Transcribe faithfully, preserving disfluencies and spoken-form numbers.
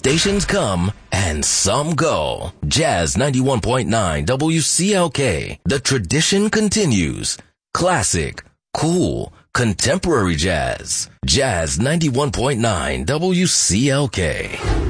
stations come and some go. Jazz ninety-one point nine W C L K. The tradition continues. Classic, cool, contemporary jazz. Jazz ninety-one point nine W C L K.